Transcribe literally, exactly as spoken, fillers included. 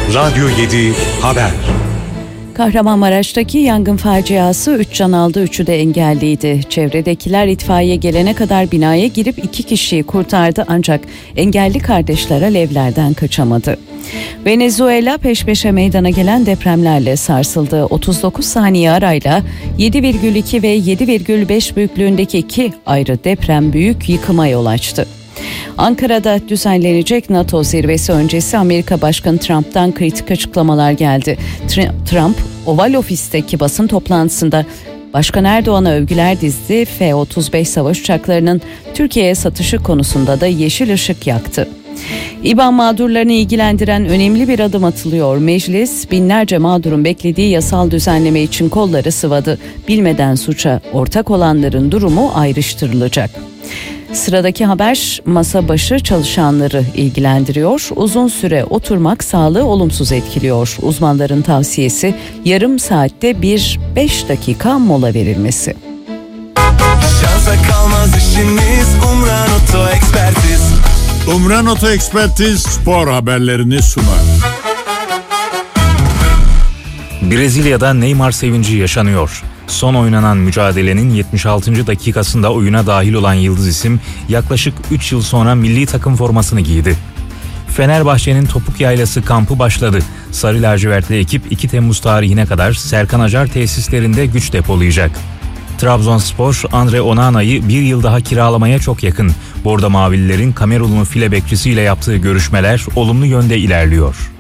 Radyo yedi Haber. Kahramanmaraş'taki yangın faciası üç can aldı, üçü de engelliydi. Çevredekiler itfaiye gelene kadar binaya girip iki kişiyi kurtardı ancak engelli kardeşler alevlerden kaçamadı. Venezuela peş peşe meydana gelen depremlerle sarsıldı. otuz dokuz saniye arayla yedi virgül iki ve yedi virgül beş büyüklüğündeki iki ayrı deprem büyük yıkıma yol açtı. Ankara'da düzenlenecek NATO zirvesi öncesi Amerika Başkanı Trump'tan kritik açıklamalar geldi. Trump, Oval Ofis'teki basın toplantısında Başkan Erdoğan'a övgüler dizdi. F otuz beş savaş uçaklarının Türkiye'ye satışı konusunda da yeşil ışık yaktı. İBAN mağdurlarını ilgilendiren önemli bir adım atılıyor. Meclis binlerce mağdurun beklediği yasal düzenleme için kolları sıvadı. Bilmeden suça ortak olanların durumu ayrıştırılacak. Sıradaki haber masa başı çalışanları ilgilendiriyor. Uzun süre oturmak sağlığı olumsuz etkiliyor. Uzmanların tavsiyesi yarım saatte bir beş dakika mola verilmesi. Şansa kalmaz işimiz Umran Oto Ekspertiz. Umran Oto Ekspertiz spor haberlerini sunar. Brezilya'da Neymar sevinci yaşanıyor. Son oynanan mücadelenin yetmiş altıncı dakikasında oyuna dahil olan yıldız isim yaklaşık üç yıl sonra milli takım formasını giydi. Fenerbahçe'nin Topuk Yaylası kampı başladı. Sarı lacivertli ekip iki Temmuz tarihine kadar Serkan Acar tesislerinde güç depolayacak. Trabzonspor, Andre Onana'yı bir yıl daha kiralamaya çok yakın. Bordo Mavililerin Kamerunlu file bekçisiyle yaptığı görüşmeler olumlu yönde ilerliyor.